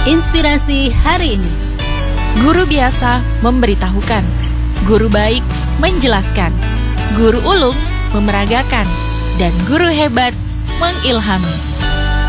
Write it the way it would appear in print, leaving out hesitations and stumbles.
Inspirasi hari ini. Guru biasa memberitahukan, guru baik menjelaskan, guru ulung memeragakan, dan guru hebat mengilhami.